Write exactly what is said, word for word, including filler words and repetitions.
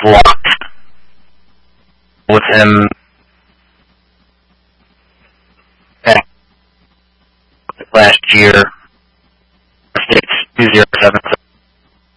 blocked with him last year. States two zero seven.